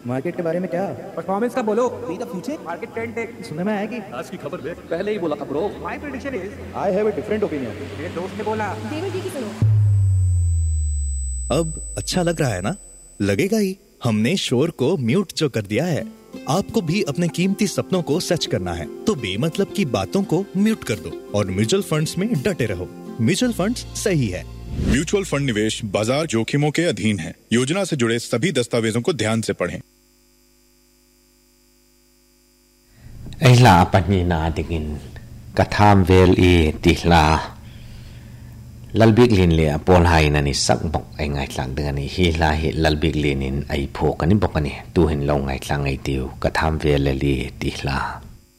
Market के बारे में क्या? परफॉर्मेंस का बोलो। Be the future market trend देख। सुनने में आया कि आज की खबर देख, पहले ही बोला था bro. My prediction is, I have a different opinion. मेरे दोस्त ने बोला। देवर जी की सुनो। अब अच्छा लग रहा है ना? लगेगा ही। हमने शोर को म्यूट जो कर दिया है। आपको भी अपने कीमती सपनों को सच करना है तो बेमतलब की बातों को म्यूट कर दो और म्यूचुअल फंड्स में डटे रहो। म्यूचुअल फंड्स सही है। म्यूचुअल फंड निवेश बाजार जोखिमों के अधीन है। योजना से जुड़े सभी दस्तावेजों को ध्यान से पढ़ें। ऐला पन्नीना दिगिन कथाम well E तिहला lalbik lin le apol hai na ni sak bok ai ngai tlang de ni hi la hi lalbik lin in ai phok ani bok ani tu hin lo ngai tlang ai tiu katham ve le li ti hla